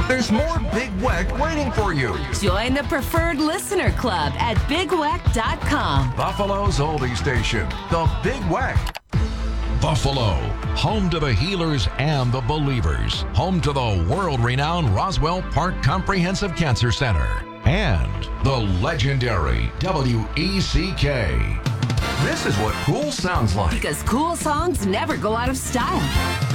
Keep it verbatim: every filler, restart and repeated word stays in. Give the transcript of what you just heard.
There's more Big Weck waiting for you. Join the Preferred Listener Club at big weck dot com. Buffalo's oldie station, the Big Weck. Buffalo, home to the healers and the believers, home to the world-renowned Roswell Park Comprehensive Cancer Center, and the legendary W E C K. This is what cool sounds like. Because cool songs never go out of style.